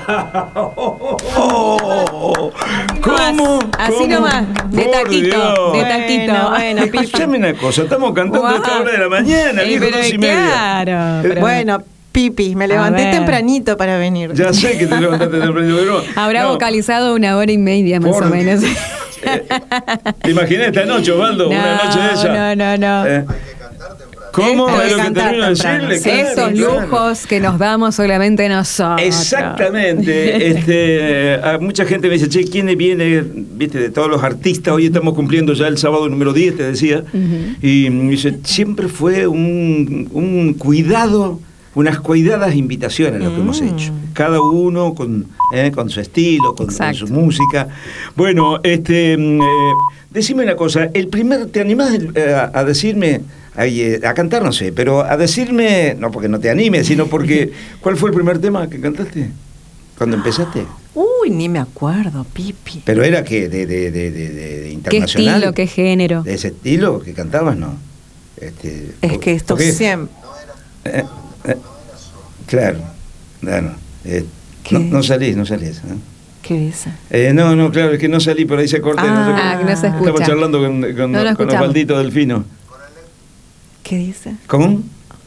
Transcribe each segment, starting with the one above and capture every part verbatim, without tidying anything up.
Oh, ¿Cómo? Así ¿Cómo? nomás, de Por taquito, Dios. de taquito. Bueno, bueno, Pipi. Escuchame una cosa, estamos cantando Guau. a esta hora de la mañana, Eh, viejo, pero dos y media. claro, pero- Bueno, Pipi, me A levanté ver. tempranito para venir. Ya sé que te levantaste temprano, pero Habrá no. vocalizado una hora y media más Por- o menos. Eh, ¿Te imaginas esta noche, Osvaldo? Una noche de esa. No, no, no. Eh, ¿Cómo? Hay que Es lo que cantar termino de temprano. decirle. claro, Esos claro. lujos que nos damos solamente nosotros. Exactamente. Este, a mucha gente me dice, che, ¿quién viene? Viste, de todos los artistas, hoy estamos cumpliendo ya el sábado número diez, te decía. Y me dice, siempre fue un, un cuidado, unas cuidadas invitaciones lo que hemos hecho. Cada uno con, eh, con su estilo, con, con Exacto. su música. Bueno, este, mm, eh, decime una cosa, el primer, ¿te animás eh, a, a decirme? Ay, eh, a cantar no sé, pero a decirme, no porque no te animes, sino porque, ¿cuál fue el primer tema que cantaste? ¿Cuando empezaste? Uy, ni me acuerdo, Pipi. Pero era que de, de, de, de, de ¿Qué internacional. estilo, qué género? De ese estilo que cantabas, ¿no? Este, Es por- que esto porque- siempre... eh, eh, claro, claro. eh, ¿Qué? no, no salís, no salís. ¿eh? ¿Qué dice? Eh, no, no, claro, es que no salí, por ahí se corta. Ah, no sé Ah, que no se cómo. escucha. Estamos charlando con, con, No lo con escuchamos. Osvaldito Delfino. ¿Qué dice? ¿Cómo?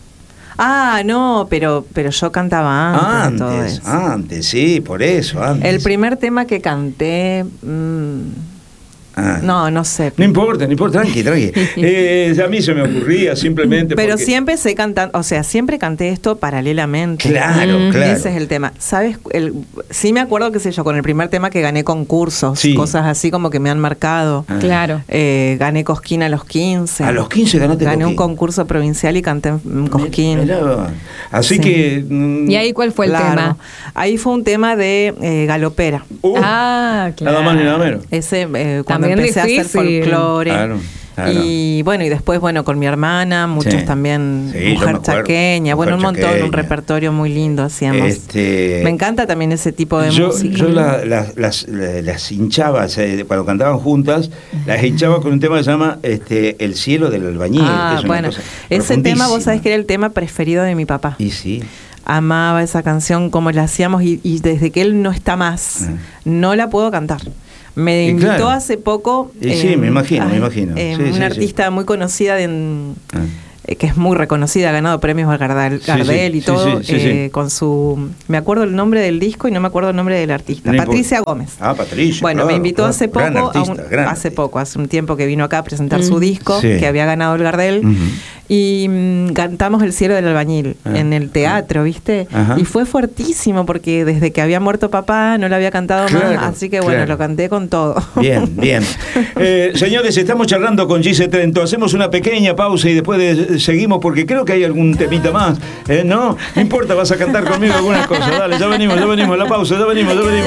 Ah, no, pero, pero yo cantaba antes. de todo Antes, eso. antes, sí, por eso, antes. El primer tema que canté... mm, Ah. no, no sé. No importa, no importa, tranqui, tranqui. Eh, a mí se me ocurría simplemente Pero porque- siempre sé cantando, o sea, siempre canté esto paralelamente. Claro, Mm, claro. Ese es el tema. ¿Sabes? El, sí me acuerdo, qué sé yo, con el primer tema que gané concursos, Sí. cosas así como que me han marcado. Ah. Claro. Eh, gané Cosquín a los quince. A los quince ganaste Gané un Cosquín. concurso provincial y canté en Cosquín. Mirá, así Sí. que... mm, ¿Y ahí cuál fue el Largo. tema? Ahí fue un tema de eh, galopera. uh, Ah, claro. Nada más ni nada menos. Ese, eh, cuando También empecé a hacer difícil. folclore. Claro, claro. Y bueno, y después, bueno, con mi hermana, muchos Sí. también, Sí, yo me mujer acuerdo. chaqueña, bueno, un Mujer montón, un chaqueña. repertorio muy lindo hacíamos. Este, Me encanta también ese tipo de yo, música. yo la- la- las, la- las hinchaba, o sea, cuando cantaban juntas, las hinchaba con un tema que se llama este, El cielo del albañil. Ah, que es una bueno, cosa ese tema vos profundísima. sabés que era el tema preferido de mi papá. Y sí. Amaba esa canción como la hacíamos y, y desde que él no está más, Ah. no la puedo cantar. Me Y invitó claro. hace poco Y sí, me imagino, me imagino. eh, Sí, sí, una sí. artista muy conocida de, en- Ah. eh, que es muy reconocida, ha ganado premios a Gardel, Sí, Gardel sí, y sí, todo, sí, sí, eh, sí. con su... Me acuerdo el nombre del disco y no me acuerdo el nombre del artista. No importa. Patricia Gómez. Ah, Patricia. Bueno, claro, me invitó claro. hace poco, Gran a artista, un- gran hace artista. poco, hace un tiempo que vino acá a presentar Mm. su disco, Sí. que había ganado el Gardel, Ujú. y mm, cantamos El cielo del albañil Ah. en el teatro, ¿viste? Ajá. Y fue fuertísimo porque desde que había muerto papá no lo había cantado Claro, más, así que bueno, claro. lo canté con todo. Bien, bien. Eh, señores, estamos charlando con Gise Trento. Hacemos una pequeña pausa y después de- seguimos porque creo que hay algún temita más. Eh, ¿No? No importa, vas a cantar conmigo algunas cosas. Dale, ya venimos, ya venimos. La pausa, ya venimos, ya venimos.